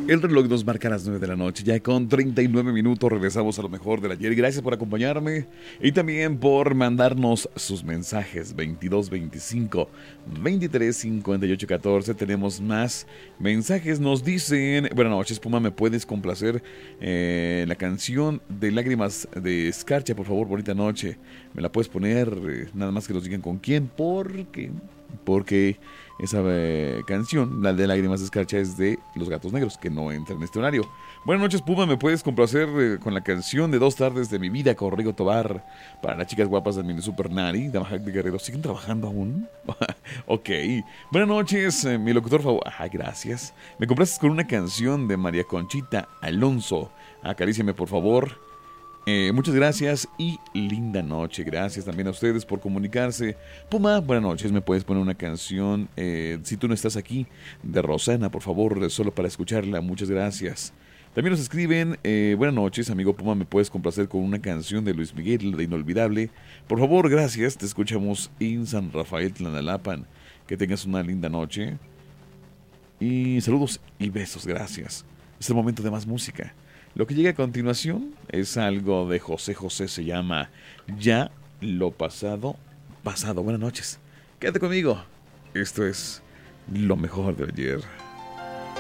El reloj nos marca las 9 de la noche, ya con 39 minutos regresamos a lo mejor del ayer. Gracias por acompañarme y también por mandarnos sus mensajes 22 25 23 58 14. Tenemos más mensajes, nos dicen: buenas noches, Puma, ¿me puedes complacer la canción de Lágrimas de Escarcha, por favor? Bonita noche, me la puedes poner, nada más que nos digan con quién, porque esa canción, la de Lágrimas de Escarcha, es de Los Gatos Negros, que no entra en este horario. Buenas noches, Puma, ¿me puedes complacer con la canción de Dos Tardes de mi Vida con Rigo Tobar? Para las chicas guapas del Mini Super Nari, Damajac de Guerrero. ¿Siguen trabajando aún? Ok. Buenas noches, mi locutor favorito. Ajá, gracias. Me complaces con una canción de María Conchita Alonso. Acaríciame, por favor. Muchas gracias y linda noche. Gracias también a ustedes por comunicarse. Puma, buenas noches. ¿Me puedes poner una canción, si tú no estás aquí, de Rosana, por favor, solo para escucharla? Muchas gracias. También nos escriben: buenas noches, amigo Puma, ¿me puedes complacer con una canción de Luis Miguel, de Inolvidable? Por favor, gracias. Te escuchamos en San Rafael, Tlanalapan. Que tengas una linda noche. Y saludos y besos, gracias. Es el momento de más música. Lo que llega a continuación es algo de José José, se llama Ya lo pasado, pasado. Buenas noches. Quédate conmigo. Esto es lo mejor de ayer.